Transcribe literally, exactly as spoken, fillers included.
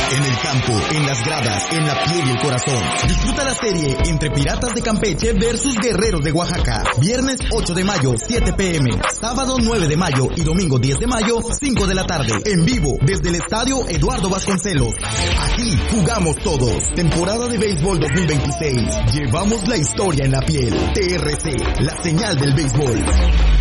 En el campo, en las gradas, en la piel y el corazón. Disfruta la serie entre Piratas de Campeche versus Guerreros de Oaxaca. Viernes ocho de mayo, siete pe eme. Sábado nueve de mayo y domingo diez de mayo, cinco de la tarde. En vivo desde el estadio Eduardo Vasconcelos. Aquí jugamos todos. Temporada de béisbol dos mil veintiséis. Llevamos la historia en la piel. T R C, la señal del béisbol.